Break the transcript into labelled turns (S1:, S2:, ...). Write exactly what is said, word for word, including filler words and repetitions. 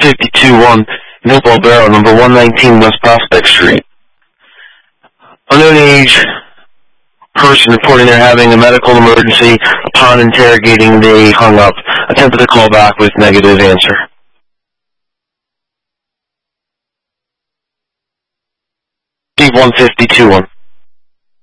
S1: fifty-two one, New Barrow, number one nineteen West Prospect Street. Unknown age person reporting they're having a medical emergency. Upon interrogating, they hung up. Attempted to call back with negative answer. one fifty-two one.